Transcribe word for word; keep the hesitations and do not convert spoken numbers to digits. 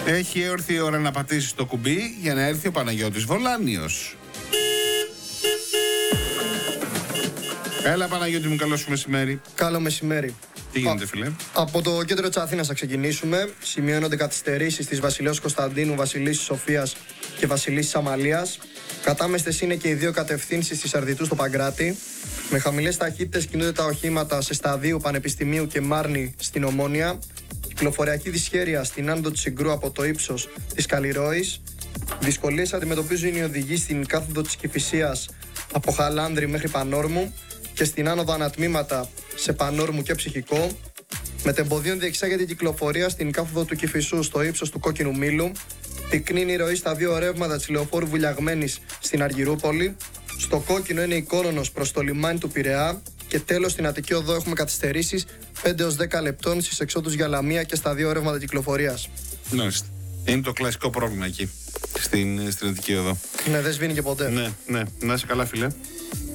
Έχει έρθει η ώρα να πατήσεις το κουμπί για να έρθει ο Παναγιώτης Βολάνιος. Έλα Παναγιώτη μου, καλό σου μεσημέρι. Καλό μεσημέρι. Τι γίνεται φίλε? Από το κέντρο της Αθήνας θα ξεκινήσουμε. Σημειώνονται καθυστερήσεις της Βασιλέως Κωνσταντίνου, Βασιλίσσης Σοφίας και Βασιλίσσης Αμαλίας. Κατάμεστες είναι και οι δύο κατευθύνσεις της Αρδιτού στο Παγκράτη. Με χαμηλές ταχύτητες κινούνται τα οχήματα σε Σταδίου, Πανεπιστημίου και Μάρνη στην Ομόνια. Κυκλοφοριακή δυσχέρεια στην άνοδο του Συγκρού από το ύψος της Καλλιρόης. Δυσκολίες αντιμετωπίζουν οι οδηγοί στην κάθοδο της Κηφισίας από Χαλάνδρη μέχρι Πανόρμου και στην άνοδο ανατμήματα σε Πανόρμου και Ψυχικό. Μετεμποδίων διεξάγεται η κυκλοφορία στην κάθοδο του Κηφισού στο ύψος του Κόκκινου Μήλου. Πυκνή είναι η ροή στα δύο ρεύματα της Λεωφόρου Βουλιαγμένης στην Αργυρούπολη. Στο κόκκινο είναι η Κόνονος προς το λιμάνι του Πειραιά. Και τέλος στην Αττική Οδό έχουμε καθυστερήσεις πέντε έως δέκα λεπτών στις εξόδους για Λαμία και στα δύο ρεύματα κυκλοφορίας. Μάλιστα. Είναι το κλασικό πρόβλημα εκεί, στην, στην Αττική Οδό. Ναι, δεν σβήνει και ποτέ. Ναι, ναι. Να είσαι καλά φίλε.